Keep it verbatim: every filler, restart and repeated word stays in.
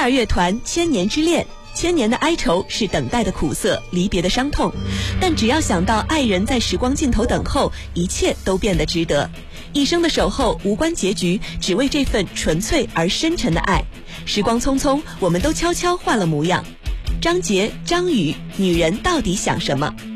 儿乐团《千年之恋》，千年的哀愁是等待的苦涩，离别的伤痛，但只要想到爱人在时光尽头等候，一切都变得值得。一生的守候无关结局，只为这份纯粹而深沉的爱。时光匆匆，我们都悄悄换了模样。张杰、张宇，女人到底想什么？